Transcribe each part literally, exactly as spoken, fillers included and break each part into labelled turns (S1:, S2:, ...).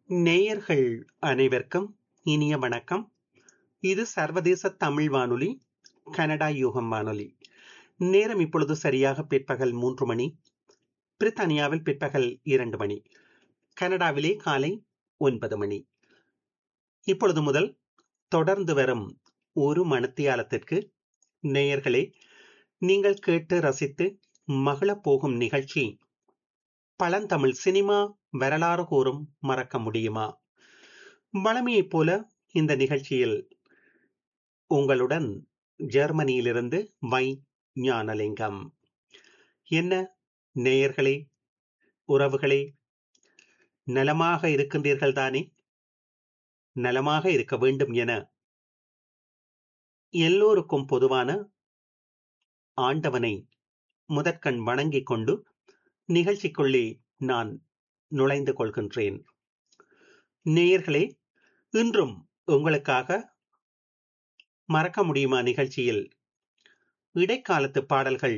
S1: நேயர்கள் அனைவருக்கும் இனிய வணக்கம். இது சர்வதேச தமிழ் வானொலி, கனடா யூகம் வானொலி. நேரம் இப்பொழுது சரியாக பிற்பகல் மூன்று மணி. பிரித்தானியாவில் பிற்பகல் இரண்டு மணி. கனடாவிலே காலை ஒன்பது மணி. இப்பொழுது முதல் தொடர்ந்து வரும் ஒரு மணித்தியாலத்திற்கு நேயர்களே, நீங்கள் கேட்டு ரசித்து மகிழப் போகும் நிகழ்ச்சி பழந்தமிழ் சினிமா வரலாறு கூறும் மறக்க முடியுமா? வழமையைப் போல இந்த நிகழ்ச்சியில் உங்களுடன் ஜெர்மனியிலிருந்து வை ஞானலிங்கம். என்ன நேயர்களே, உறவுகளே, நலமாக இருக்கின்றீர்கள் தானே? நலமாக இருக்க வேண்டும் என எல்லோருக்கும் பொதுவான ஆண்டவனை முதற்கண் வணங்கிக் கொண்டு நிகழ்ச்சிக்குள்ளே நான் நுழைந்து கொள்கின்றேன். நேயர்களே, இன்றும் உங்களுக்காக மறக்க முடியுமா நிகழ்ச்சியில் இடைக்காலத்து பாடல்கள்,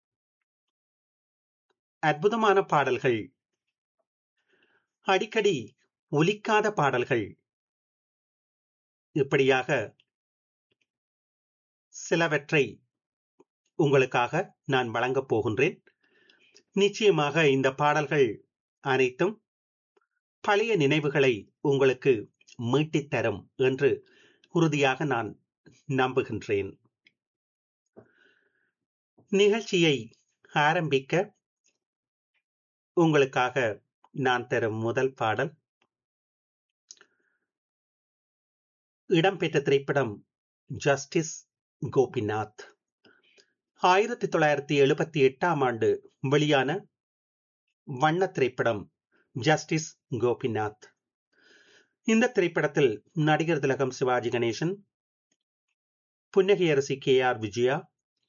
S1: அற்புதமான பாடல்கள், அடிக்கடி ஒலிக்காத பாடல்கள், இப்படியாக சிலவற்றை உங்களுக்காக நான் வழங்கப் போகின்றேன். நிச்சயமாக இந்த பாடல்கள் அனைத்தும் பழைய நினைவுகளை உங்களுக்கு மீட்டித் தரும் என்று உறுதியாக நான் நம்புகின்றேன். நிகழ்ச்சியை ஆரம்பிக்க உங்களுக்காக நான் தரும் முதல் பாடல் இடம்பெற்ற திரைப்படம் ஜஸ்டிஸ் கோபிநாத். ஆயிரத்தி தொள்ளாயிரத்தி எழுபத்தி எட்டாம் ஆண்டு வெளியான வண்ண திரைப்படம் ஜஸ்டிஸ் கோபிநாத். இந்த திரைப்படத்தில் நடிகர் திலகம் சிவாஜி கணேசன், புன்னகை அரசி கே ஆர் விஜயா.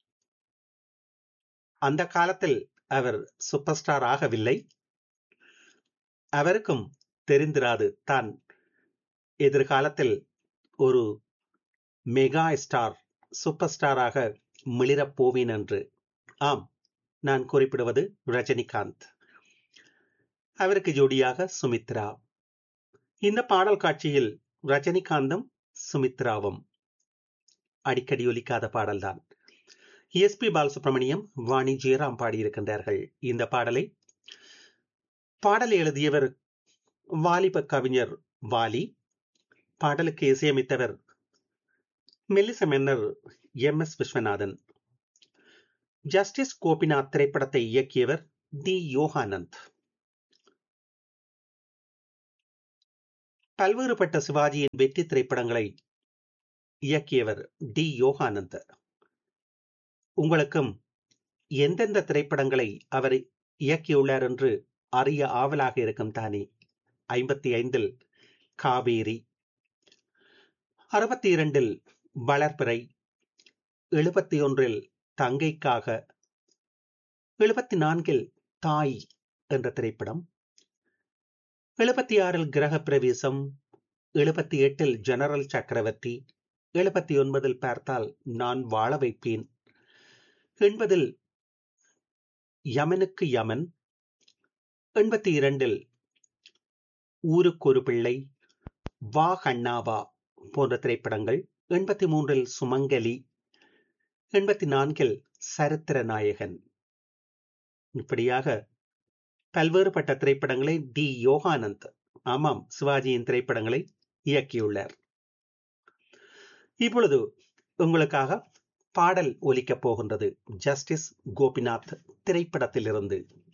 S1: அந்த காலத்தில் அவர் சூப்பர் ஸ்டார் ஆகவில்லை. அவருக்கும் தெரிந்திராது தான் எதிர்காலத்தில் ஒரு மெகா ஸ்டார், சூப்பர் ஸ்டாராக மிளிரப் போவேன் என்று. ஆம், நான் குறிப்பிடுவது ரஜினிகாந்த். அவருக்கு ஜோடியாக சுமித்ரா. இந்த பாடல் காட்சியில் ரஜினிகாந்தும் சுமித்ராவும். அடிக்கடி ஒலிக்காத பாடல்தான். எஸ் பி பாலசுப்ரமணியம், வாணி ஜெயராம் பாடியிருக்கின்றார்கள் இந்த பாடலை. பாடலை எழுதியவர் வாலிப கவிஞர் வாலி. பாடலுக்கு இசையமைத்தவர் மெல்லிச மன்னர் M S Viswanathan. Justice Gopinath திரைப்படத்தை இயக்கியவர் டி யோகானந்த். பல்வேறுபட்ட சிவாஜியின் வெற்றி திரைப்படங்களை இயக்கியவர் டி யோகானந்த். உங்களுக்கும் எந்தெந்த திரைப்படங்களை அவர் இயக்கியுள்ளார் என்று அறிய ஆவலாக இருக்கும் தானே? ஐம்பத்தி ஐந்தில் காவேரி, அறுபத்தி இரண்டில் வளர்பிறை, எழுபத்தி ஒன்றில் தங்கைக்காக, எழுபத்தி நான்கில் தாய் என்ற திரைப்படம், எழுபத்தி ஆறில் கிரக பிரவேசம், எழுபத்தி எட்டில் ஜெனரல் சக்கரவர்த்தி, எழுபத்தி ஒன்பதில் பார்த்தால் நான் வாழ வைப்பேன், எண்பதில் யமனுக்கு யமன், எண்பத்தி இரண்டில் ஊருக்கு ஒரு பிள்ளை, வா கண்ணாவா போன்ற திரைப்படங்கள், எண்பத்தி மூன்றில் சுமங்கலி, எண்பத்தி நான்கில் சரித்திர நாயகன். இப்படியாக பல்வேறுபட்ட திரைப்படங்களை டி யோகானந்த், ஆமாம், சிவாஜியின் திரைப்படங்களை இயக்கியுள்ளார். இப்பொழுது உங்களுக்காக பாடல் ஒலிக்கப் போகின்றது ஜஸ்டிஸ் கோபிநாத் திரைப்படத்திலிருந்து.